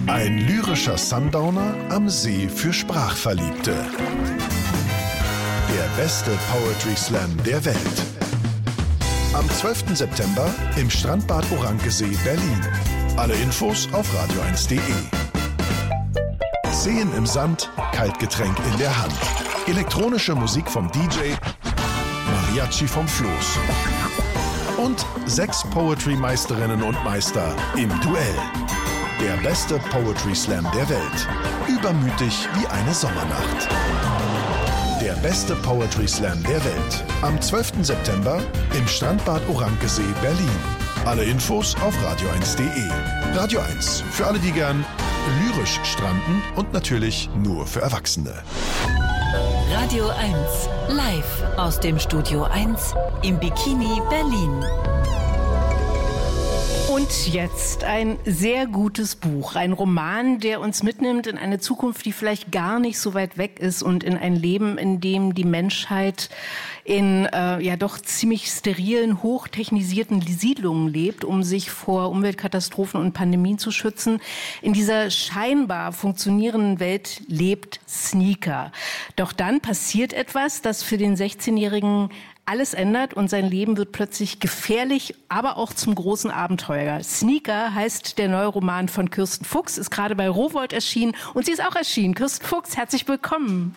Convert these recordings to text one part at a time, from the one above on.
Ein lyrischer Sundowner am See für Sprachverliebte. Der beste Poetry Slam der Welt. Am 12. September im Strandbad Orankesee, Berlin. Alle Infos auf radio1.de. Seen im Sand, Kaltgetränk in der Hand. Elektronische Musik vom DJ, Mariachi vom Floß. Und 6 Poetry-Meisterinnen und Meister im Duell. Der beste Poetry Slam der Welt. Übermütig wie eine Sommernacht. Der beste Poetry Slam der Welt. Am 12. September im Strandbad Orankesee, Berlin. Alle Infos auf radio1.de. Radio 1, für alle, die gern lyrisch stranden und natürlich nur für Erwachsene. Radio 1, live aus dem Studio 1 im Bikini Berlin. Und jetzt ein sehr gutes Buch, ein Roman, der uns mitnimmt in eine Zukunft, die vielleicht gar nicht so weit weg ist und in ein Leben, in dem die Menschheit in doch ziemlich sterilen, hochtechnisierten Siedlungen lebt, um sich vor Umweltkatastrophen und Pandemien zu schützen. In dieser scheinbar funktionierenden Welt lebt Sneaker. Doch dann passiert etwas, das für den 16-Jährigen alles ändert und sein Leben wird plötzlich gefährlich, aber auch zum großen Abenteuer. Sneaker heißt der neue Roman von Kirsten Fuchs, ist gerade bei Rowohlt erschienen und sie ist auch erschienen. Kirsten Fuchs, herzlich willkommen.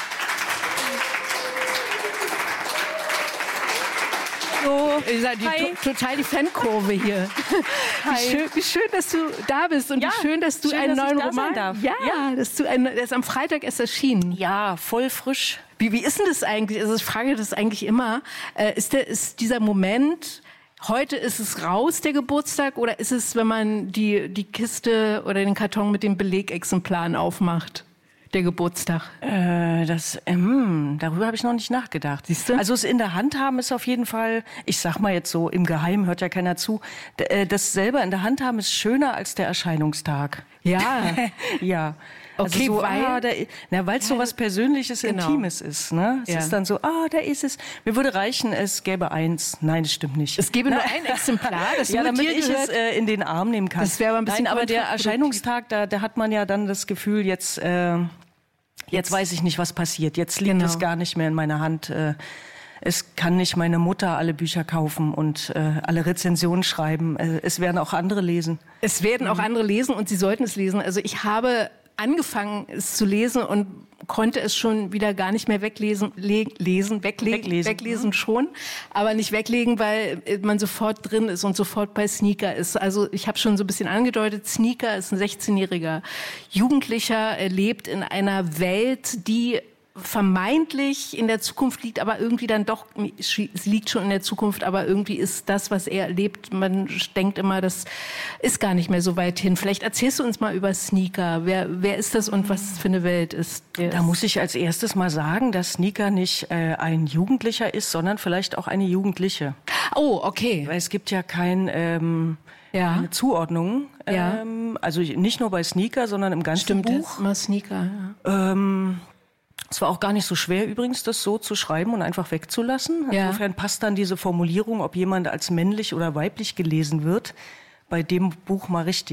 Hallo. Total die Fankurve hier. Wie schön, dass du da bist und wie schön, dass du einen neuen Roman darfst. Ja, der ist am Freitag erst erschienen. Ja, voll frisch. Wie ist denn das eigentlich? Also ich frage das eigentlich immer. Ist dieser Moment, heute ist es raus, der Geburtstag, oder ist es, wenn man die Kiste oder den Karton mit den Belegexemplaren aufmacht? Der Geburtstag? Darüber habe ich noch nicht nachgedacht. Siehst du? Also es in der Hand haben ist auf jeden Fall, ich sag mal jetzt so, im Geheimen hört ja keiner zu, das selber in der Hand haben ist schöner als der Erscheinungstag. Ja. Ja. Okay, also so, weil es so was Persönliches, genau. Intimes ist. Ne? Es ist dann so, da ist es. Mir würde reichen, es gäbe eins. Nein, das stimmt nicht. Es gäbe nur ein Exemplar, das damit ich es in den Arm nehmen kann. Das wäre aber ein bisschen aber der Erscheinungstag, da hat man ja dann das Gefühl, jetzt weiß ich nicht, was passiert. Jetzt liegt es gar nicht mehr in meiner Hand. Es kann nicht meine Mutter alle Bücher kaufen und alle Rezensionen schreiben. Es werden auch andere lesen. Es werden auch andere lesen und sie sollten es lesen. Also ich habe angefangen, es zu lesen und konnte es schon wieder gar nicht mehr weglesen schon, aber nicht weglegen, weil man sofort drin ist und sofort bei Sneaker ist. Also ich habe schon so ein bisschen angedeutet, Sneaker ist ein 16-jähriger Jugendlicher, er lebt in einer Welt, die vermeintlich in der Zukunft liegt, aber irgendwie dann doch, es liegt schon in der Zukunft, aber irgendwie ist das, was er erlebt, man denkt immer, das ist gar nicht mehr so weit hin. Vielleicht erzählst du uns mal über Sneaker. Wer ist das und was für eine Welt ist das? Da muss ich als erstes mal sagen, dass Sneaker nicht ein Jugendlicher ist, sondern vielleicht auch eine Jugendliche. Oh, okay. Weil es gibt ja keine Zuordnung. Ja. Also nicht nur bei Sneaker, sondern im ganzen Buch. Stimmt, immer Sneaker, ja. Es war auch gar nicht so schwer übrigens, das so zu schreiben und einfach wegzulassen. Ja. Insofern passt dann diese Formulierung, ob jemand als männlich oder weiblich gelesen wird, bei dem Buch mal richtig.